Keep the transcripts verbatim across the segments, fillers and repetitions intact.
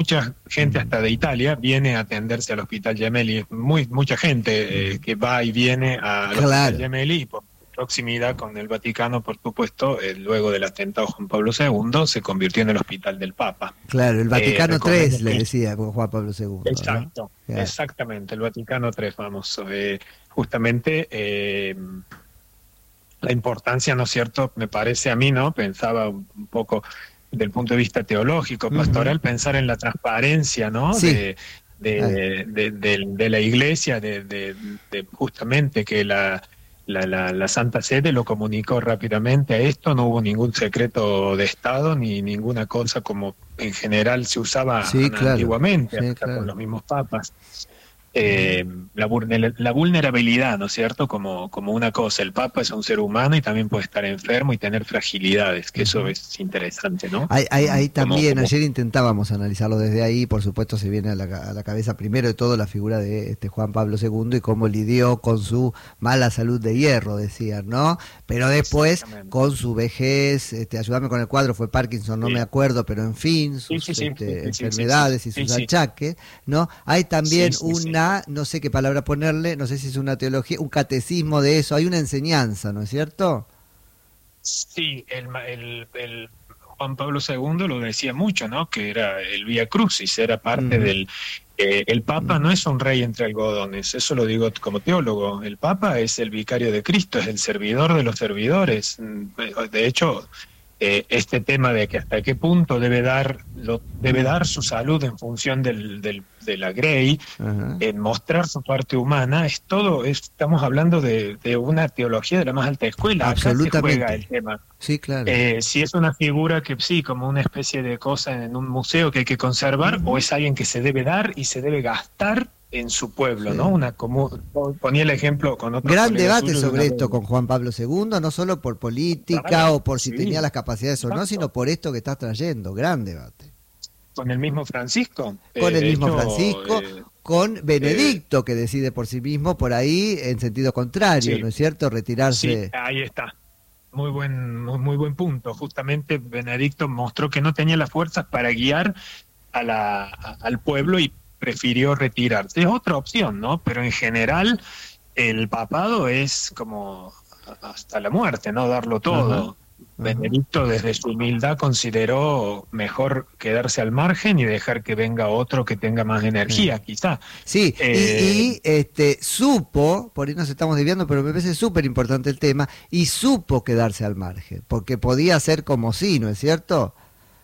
mucha gente hasta de Italia viene a atenderse al Hospital Gemelli, muy, mucha gente eh, que va y viene al Hospital Claro, Gemelli y por proximidad con el Vaticano, por supuesto, eh, luego del atentado Juan Pablo segundo, se convirtió en el Hospital del Papa. claro, el Eh, Vaticano tres recordemos le que decía con Juan Pablo segundo, ¿no? exacto, Claro. exactamente, el Vaticano tres famoso. Eh, justamente eh, la importancia, ¿no es cierto? Me parece a mí, ¿no? Pensaba un poco del punto de vista teológico, Ujú. pastoral, pensar en la transparencia, ¿no? Sí, De, ah, de, de, de- de la iglesia, de, de- de justamente que la, la, la, la Santa Sede lo comunicó rápidamente a esto, no hubo ningún secreto de Estado ni ninguna cosa como en general se usaba sí, claro, antiguamente, sí, hasta con claro. los mismos papas. Ujú. eh, la, vulner- la vulnerabilidad, ¿no es cierto? Como, como una cosa, el Papa es un ser humano y también puede estar enfermo y tener fragilidades, que eso Ujú. es interesante, ¿no? Ahí, ahí, Mm, ahí Como, también, como, ayer intentábamos analizarlo desde ahí, por supuesto se viene a la, ca- a la cabeza primero de todo la figura de este Juan Pablo segundo y cómo lidió con su mala salud de hierro, decían, ¿no? Pero después exactamente. con su vejez, este, ayúdame con el cuadro, fue Parkinson, no me Sí, acuerdo, pero en fin, sí, sí, sus sí, sí, este, sí, sí, sí, enfermedades y sí, sus sí, achaques, ¿no? Hay sí, también sí, sí. una, no sé qué palabra ponerle, no sé si es una teología, un catecismo de eso, hay una enseñanza, ¿no es cierto? Sí, el, ma- el, el Juan Pablo segundo lo decía mucho, ¿no? Que era el Vía Crucis, era parte Ujú, del... eh, el Papa ujú. no es un rey entre algodones, eso lo digo como teólogo. El Papa es el vicario de Cristo, es el servidor de los servidores. Mm, De hecho, eh, este tema de que hasta qué punto debe dar, lo, debe Mm, dar su salud en función del, del, de la Grey, ajá. en mostrar su parte humana, es todo, es- estamos hablando de, de una teología de la más alta escuela. Acá se juega el Absolutamente. tema. Sí, claro. Eh, si es una figura que sí, como una especie de cosa en un museo que hay que conservar, o Ujú. es alguien que se debe dar y se debe gastar en su pueblo, ¿no? Sí. Una como ponía el ejemplo con otros Gran colegas debate suyos de una sobre vez. esto con Juan Pablo segundo, no solo por política Claro, o por si tenía sí, las capacidades o no, sino exacto. por esto que estás trayendo. Gran debate. Con el mismo Francisco. Con Eh, el de mismo hecho, Francisco, eh, con eh, Benedicto, que decide por sí mismo por ahí en sentido contrario, sí, ¿no es cierto? sí, Retirarse. ahí está. Muy buen, muy, muy buen punto. Justamente Benedicto mostró que no tenía las fuerzas para guiar a la, a- al pueblo y prefirió retirarse. Es otra opción, ¿no? Pero en general el papado es como hasta la muerte, ¿no? Darlo Ajá, todo. ajá. Benedicto desde su humildad consideró mejor quedarse al margen y dejar que venga otro que tenga más Sí. energía, quizá. Sí, y, Eh, y, este, supo, por ahí nos estamos desviando, pero me parece súper importante el tema, y supo quedarse al margen, porque podía ser como sí, ¿no es cierto?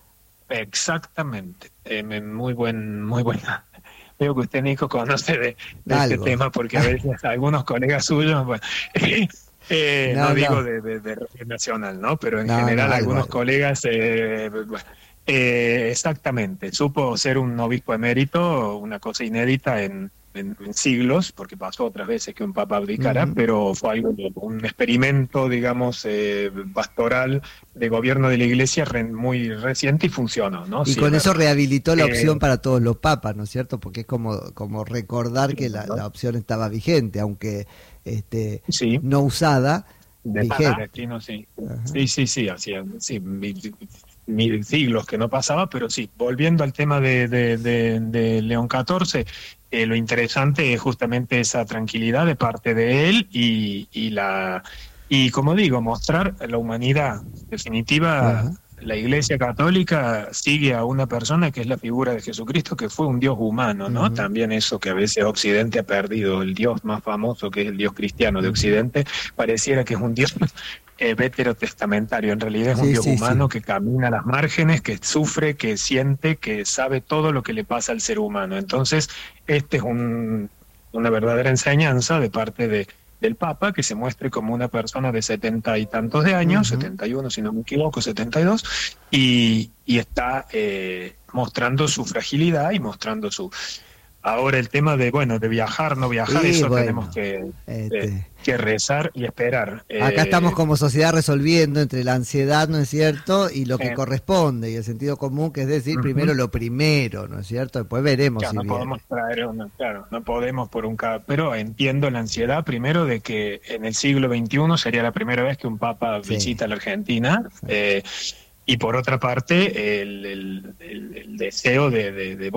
exactamente. Eh, me- muy buen, muy buena. Veo que usted, Nico, conoce de, de este Algo. tema porque a veces algunos colegas suyos, bueno, eh, no No, digo no, de, de, de régimen nacional, ¿no? Pero en no, no, general algo, algunos algo. colegas, eh, bueno, eh, exactamente, supo ser un obispo emérito, una cosa inédita en, en, en siglos, porque pasó otras veces que un papa abdicara, Ujú. pero fue algo, un experimento, digamos, eh, pastoral de gobierno de la iglesia re, muy reciente y funcionó, ¿no? Y Sí, es con eso verdad. rehabilitó la Eh, opción para todos los papas, ¿no es cierto? Porque es como, como recordar que la, ¿no? la opción estaba vigente, aunque este, Sí, no usada, de vigente. Palestino, sí. Ajá. Sí, sí, sí, hacía sí, mil, mil siglos que no pasaba, pero sí, volviendo al tema de, de, de, de León catorce, eh, lo interesante es justamente esa tranquilidad de parte de él y, y la y como digo, mostrar la humanidad. En definitiva, Ajá. la Iglesia Católica sigue a una persona que es la figura de Jesucristo, que fue un Dios humano, ¿no? Ujú, También eso que a veces Occidente ha perdido, el Dios más famoso, que es el Dios cristiano de ujú. Occidente, pareciera que es un Dios eh, veterotestamentario, en realidad es un Sí, Dios sí, sí. humano que camina a las márgenes, que sufre, que siente, que sabe todo lo que le pasa al ser humano. Entonces, este es un, una verdadera enseñanza de parte de, del Papa, que se muestre como una persona de setenta y tantos de años, Ujú. setenta y uno si no me equivoco, setenta y dos, y, y está eh, mostrando su fragilidad y mostrando su... Ahora el tema de, bueno, de viajar, no viajar, Y eso tenemos bueno, que, eh, este, que rezar y esperar. acá estamos Eh, como sociedad resolviendo entre la ansiedad, ¿no es cierto? Y lo que eh, corresponde, y el sentido común, que es decir, ujú. primero lo primero, ¿no es cierto? Después veremos Claro, si no podemos viene. traer una, claro, no podemos por un ca- pero entiendo la ansiedad primero de que en el siglo veintiuno sería la primera vez que un papa Sí. visita la Argentina. Eh, y por otra parte el, el, el, el deseo de, de, de